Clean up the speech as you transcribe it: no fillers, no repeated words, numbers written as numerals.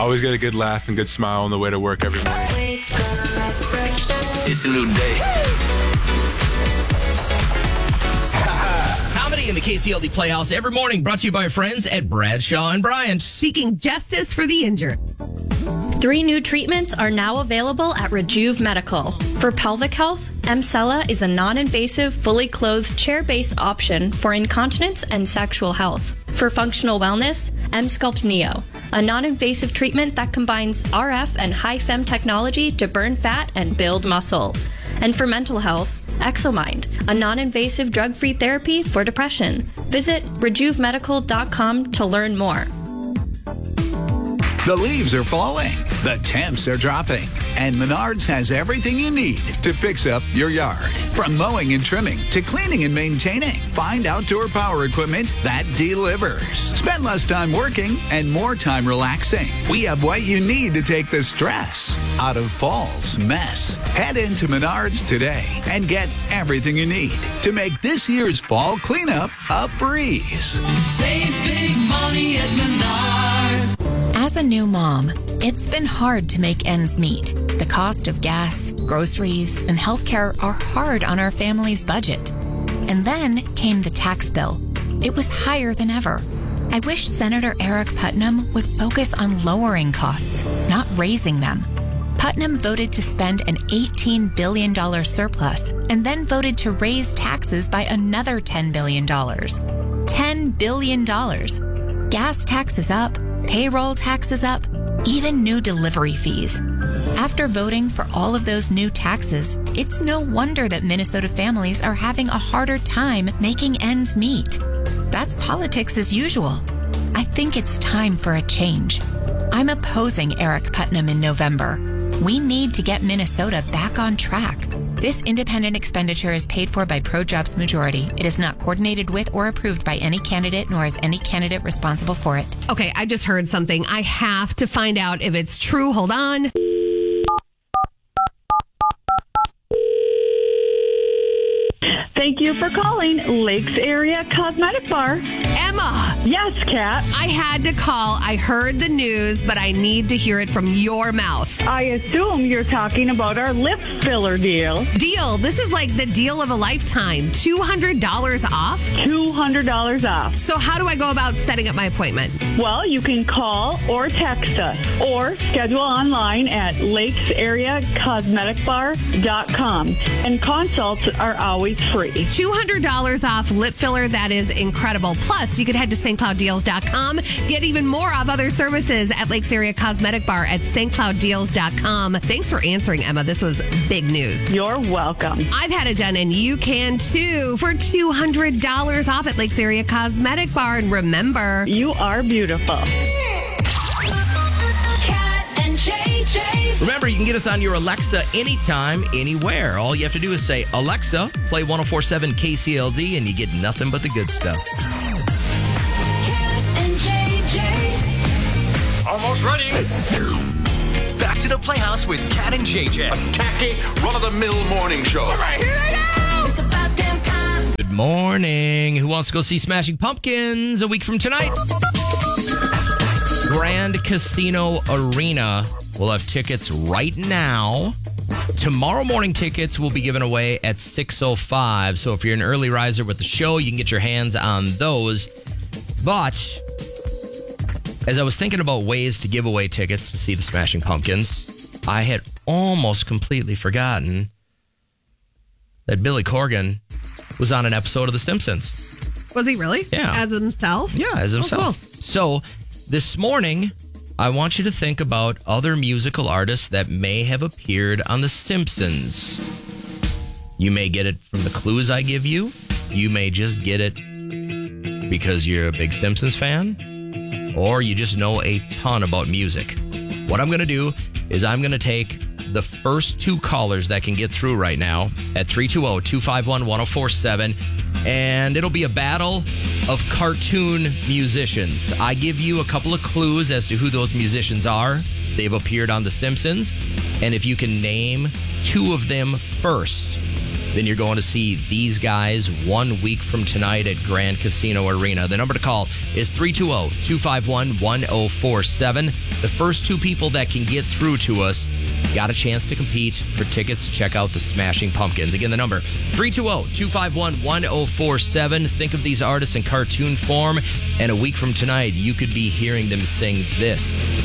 Always get a good laugh and good smile on the way to work every morning. It's a new day. Comedy in the KCLD Playhouse every morning, brought to you by our friends at Bradshaw and Bryant. Seeking justice for the injured. 3 new treatments are now available at Rejuve Medical. For pelvic health, Emsella is a non-invasive, fully clothed, chair-based option for incontinence and sexual health. For functional wellness, Emsculpt Neo, a non-invasive treatment that combines RF and high-fem technology to burn fat and build muscle. And for mental health, Exomind, a non-invasive drug-free therapy for depression. Visit RejuveMedical.com to learn more. The leaves are falling, the temps are dropping, and Menards has everything you need to fix up your yard. From mowing and trimming to cleaning and maintaining, find outdoor power equipment that delivers. Spend less time working and more time relaxing. We have what you need to take the stress out of fall's mess. Head into Menards today and get everything you need to make this year's fall cleanup a breeze. Save big money at Menards. As a new mom, it's been hard to make ends meet. The cost of gas, groceries, and healthcare are hard on our family's budget. And then came the tax bill. It was higher than ever. I wish Senator Eric Putnam would focus on lowering costs, not raising them. Putnam voted to spend an $18 billion surplus and then voted to raise taxes by another $10 billion. $10 billion. Gas taxes up, payroll taxes up, even new delivery fees. After voting for all of those new taxes, it's no wonder that Minnesota families are having a harder time making ends meet. That's politics as usual. I think it's time for a change. I'm opposing Eric Putnam in November. We need to get Minnesota back on track. This independent expenditure is paid for by ProJobs Majority. It is not coordinated with or approved by any candidate, nor is any candidate responsible for it. Okay, I just heard something. I have to find out if it's true. Hold on. Thank you for calling Lakes Area Cosmetic Bar. Emma! Yes, Kat. I had to call. I heard the news, but I need to hear it from your mouth. I assume you're talking about our lip filler deal. Deal. This is like the deal of a lifetime. $200 off? $200 off. So how do I go about setting up my appointment? Well, you can call or text us or schedule online at lakesareacosmeticbar.com. And consults are always free. $200 off lip filler. That is incredible. Plus, you could head to stclouddeals.com. Get even more off other services at Lakes Area Cosmetic Bar at stclouddeals.com. Thanks for answering, Emma. This was big news. You're welcome. I've had it done, and you can too for $200 off at Lakes Area Cosmetic Bar. And remember, you are beautiful. Remember, you can get us on your Alexa anytime, anywhere. All you have to do is say, Alexa, play 104.7 KCLD, and you get nothing but the good stuff. Kat and JJ. Almost ready. Back to the Playhouse with Kat and JJ. Tacky, run-of-the-mill morning show. All right, here they go. It's about damn time. Good morning. Who wants to go see Smashing Pumpkins a week from tonight? Grand Casino Arena will have tickets right now. Tomorrow morning tickets will be given away at 6:05. So if you're an early riser with the show, you can get your hands on those. But as I was thinking about ways to give away tickets to see the Smashing Pumpkins, I had almost completely forgotten that Billy Corgan was on an episode of The Simpsons. was he really? Yeah. As himself? Yeah, as himself. Oh, cool. So this morning, I want you to think about other musical artists that may have appeared on The Simpsons. You may get it from the clues I give you. You may just get it because you're a big Simpsons fan, or you just know a ton about music. What I'm going to do is I'm going to take the first two callers that can get through right now at 320-251-1047, and it'll be a battle of cartoon musicians. I give you a couple of clues as to who those musicians are. They've appeared on The Simpsons, and if you can name two of them first, then you're going to see these guys 1 week from tonight at Grand Casino Arena. The number to call is 320-251-1047. The first two people that can get through to us got a chance to compete for tickets to check out the Smashing Pumpkins. Again, the number, 320-251-1047. Think of these artists in cartoon form, and a week from tonight, you could be hearing them sing this.